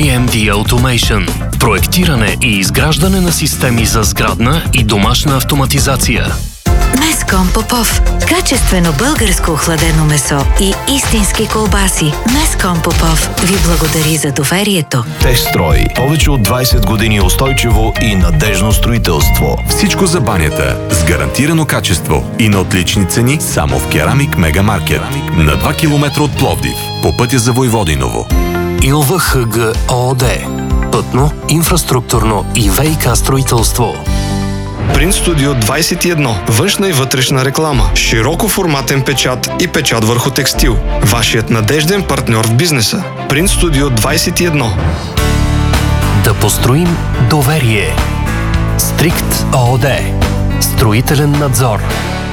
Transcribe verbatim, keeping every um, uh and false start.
ей ем ди Automation. Проектиране и изграждане на системи за сградна и домашна автоматизация. Меском Попов. Качествено българско охладено месо и истински колбаси. Меском Попов ви благодари за доверието. Техстрой. Повече от двайсет години устойчиво и надежно строителство. Всичко за банята с гарантирано качество и на отлични цени само в Керамик Мегамаркет. На два километра от Пловдив, по пътя за Войводиново. ИЛВХГ ООД. Пътно, инфраструктурно и ВиК строителство. Принт Студио двайсет и едно. Външна и вътрешна реклама. Широкоформатен печат и печат върху текстил. Вашият надежден партньор в бизнеса. Принт Студио двайсет и едно. Да построим доверие. Стрикт ООД. Строителен надзор.